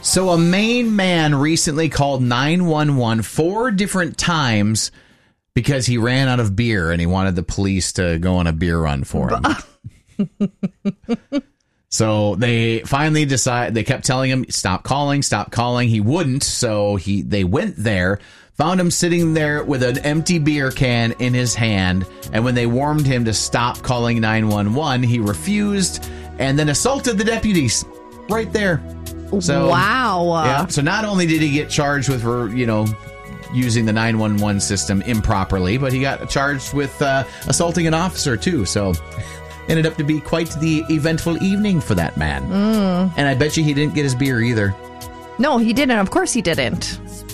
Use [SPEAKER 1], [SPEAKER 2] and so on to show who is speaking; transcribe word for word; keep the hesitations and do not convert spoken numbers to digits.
[SPEAKER 1] So a Maine man recently called nine one one four different times because he ran out of beer and he wanted the police to go on a beer run for him. So they finally decide, they kept telling him, stop calling, stop calling. He wouldn't. So he, they went there, found him sitting there with an empty beer can in his hand. And when they warned him to stop calling nine one one, he refused and then assaulted the deputies right there. So,
[SPEAKER 2] wow.
[SPEAKER 1] Yeah. So not only did he get charged with, you know, using the nine one one system improperly, but he got charged with uh, assaulting an officer too. So ended up to be quite the eventful evening for that man.
[SPEAKER 2] Mm.
[SPEAKER 1] And I bet you he didn't get his beer either.
[SPEAKER 2] No, he didn't. Of course he didn't.